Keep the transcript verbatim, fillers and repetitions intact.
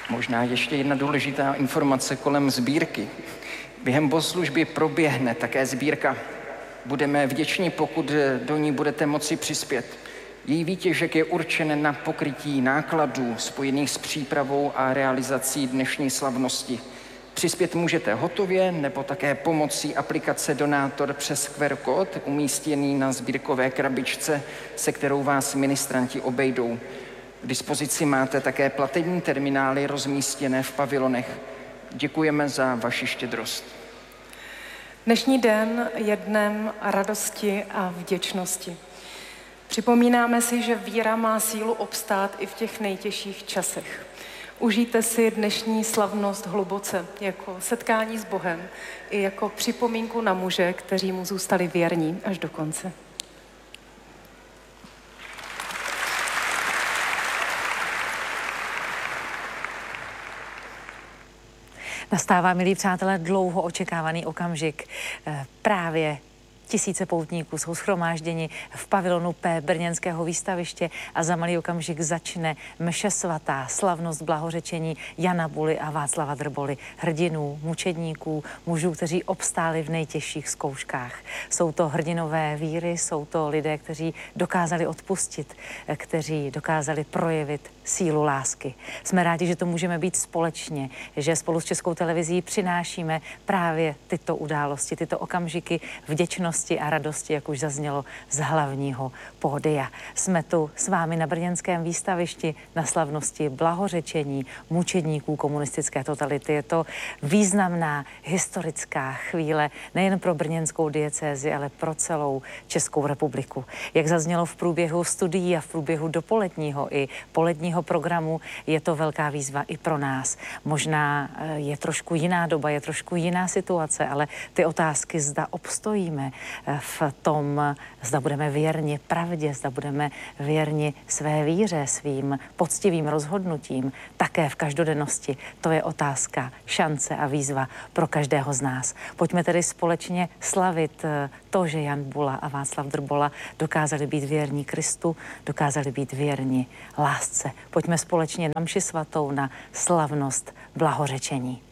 Možná ještě jedna důležitá informace kolem sbírky. Během bohoslužby proběhne také sbírka. Budeme vděční, pokud do ní budete moci přispět. Její výtěžek je určen na pokrytí nákladů spojených s přípravou a realizací dnešní slavnosti. Přispět můžete hotově nebo také pomocí aplikace Donátor přes Q R kód umístěný na sbírkové krabičce, se kterou vás ministranti obejdou. K dispozici máte také platební terminály rozmístěné v pavilonech. Děkujeme za vaši štědrost. Dnešní den je dnem radosti a vděčnosti. Připomínáme si, že víra má sílu obstát i v těch nejtěžších časech. Užijte si dnešní slavnost hluboce, jako setkání s Bohem, i jako připomínku na muže, kteří mu zůstali věrní až do konce. Nastává, milí přátelé, dlouho očekávaný okamžik. Právě tisíce poutníků jsou shromážděni v pavilonu P brněnského výstaviště a za malý okamžik začne mše svatá, slavnost blahořečení Jana Buly a Václava Drboly, hrdinů, mučedníků, mužů, kteří obstáli v nejtěžších zkouškách. Jsou to hrdinové víry, jsou to lidé, kteří dokázali odpustit, kteří dokázali projevit sílu lásky. Jsme rádi, že to můžeme být společně, že spolu s Českou televizí přinášíme právě tyto události, tyto okamžiky vděčnosti a radosti, jak už zaznělo z hlavního pódia. Jsme tu s vámi na brněnském výstavišti na slavnosti blahořečení mučedníků komunistické totality. Je to významná historická chvíle nejen pro brněnskou diecézi, ale pro celou Českou republiku. Jak zaznělo v průběhu studií a v průběhu dopoledního i poledního programu, je to velká výzva i pro nás. Možná je trošku jiná doba, je trošku jiná situace, ale ty otázky, zda obstojíme v tom, zda budeme věrni pravdě, zda budeme věrni své víře, svým poctivým rozhodnutím, také v každodennosti. To je otázka, šance a výzva pro každého z nás. Pojďme tedy společně slavit to, že Jan Bula a Václav Drbola dokázali být věrní Kristu, dokázali být věrni lásce. Pojďme společně na mši svatou, na slavnost blahořečení.